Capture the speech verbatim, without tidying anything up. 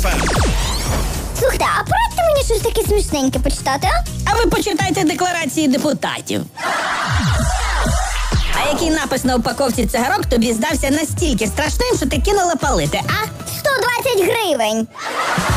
еф ем. Слухайте, а порадьте мені щось таке смішненьке почитати, а? А ви почитайте декларації депутатів. А який напис на упаковці цигарок тобі здався настільки страшним, що ти кинула палити, а? сто двадцять гривень.